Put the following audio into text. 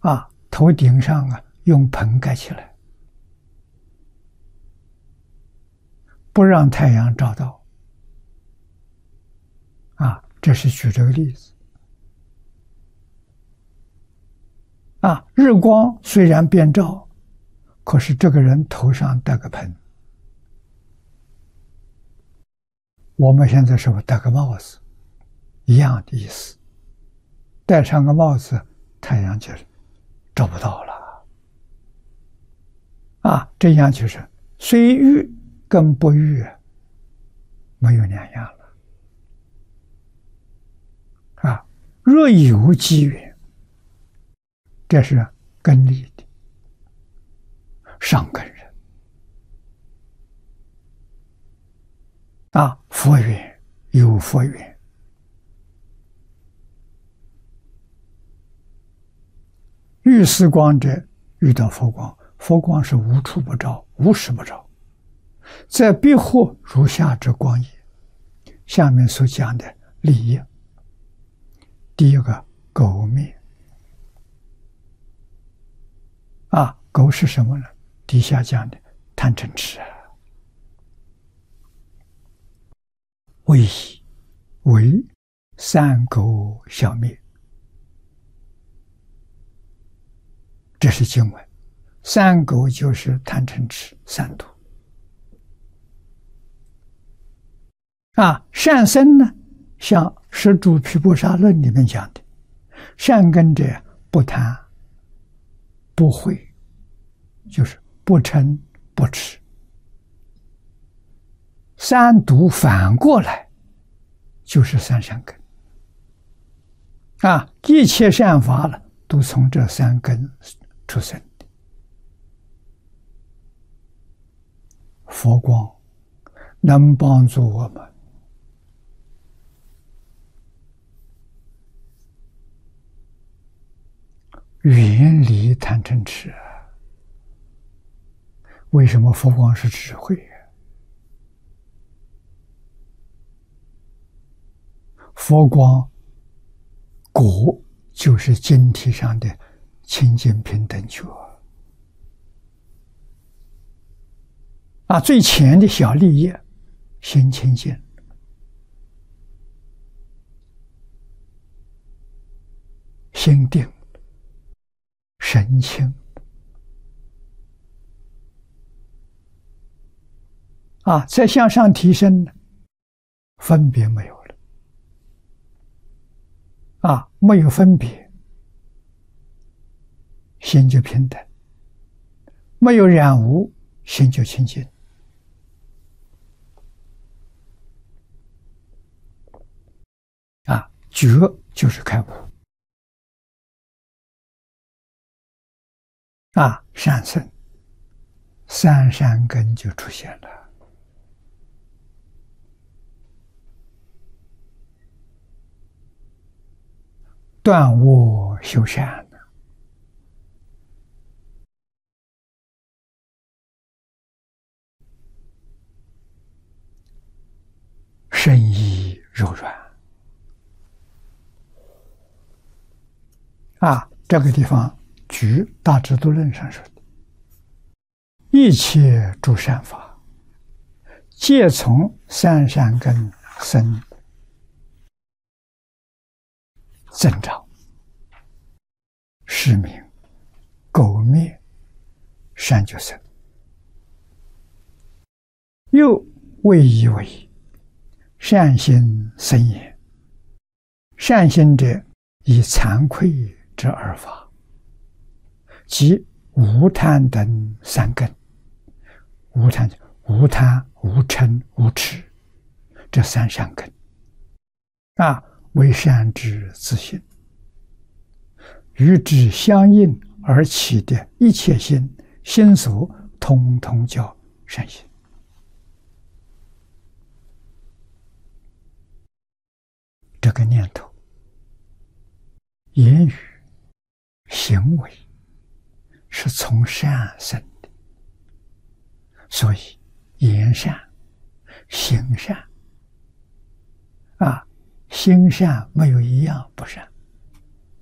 头顶上用盆盖起来，不让太阳照到。这是举这个例子。日光虽然遍照，可是这个人头上戴个盆。我们现在是不是戴个帽子，一样的意思。戴上个帽子，太阳就照不到了。这样就是虽遇跟不遇没有两样了。若有机缘，这是根利的上根人。佛缘有佛缘，遇思光者遇到佛光，佛光是无处不照，无时不照，在必获如下之光也。下面所讲的利益，第一个垢灭。垢是什么呢？底下讲的贪嗔痴为三垢消灭。这是经文。三垢就是贪嗔痴三毒。善身呢，像《十住毗婆沙论》里面讲的，善根者不贪不恚，就是不嗔不痴。三毒反过来就是三善根。一切善法了，都从这三根出生的。佛光能帮助我们远离贪嗔痴。为什么佛光是智慧？佛光果就是经体上的清净平等觉。最浅的小利益，心清净，心定，神清。再向上提升呢，分别没有了。没有分别，心就平等；没有染污，心就清净。觉就是开悟。善生，三善根就出现了。断恶修善，深意柔软。这个地方举《大智度论》上说的，一切诸善法，皆从三善根生增长，是名垢灭，善就生。又谓以为善心生也。善心者，以惭愧之二法，即无贪等三根。无贪、无嗔、无痴，这三善根为善之自性，与之相应而起的一切心所，通通叫善心。这个念头、言语、行为是从善生的，所以言善、行善，行善没有一样不善。